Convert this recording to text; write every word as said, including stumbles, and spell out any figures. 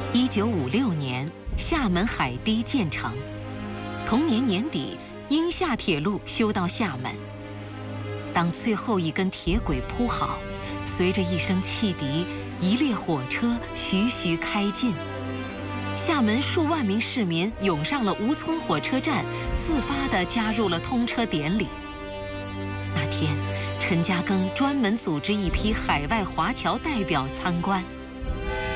一九五六年，厦门海堤建成。同年年底，英厦铁路修到厦门。当最后一根铁轨铺好，随着一声汽笛，一列火车徐徐开进。厦门数万名市民涌上了吴淞火车站，自发地加入了通车典礼。那天，陈嘉庚专门组织一批海外华侨代表参观。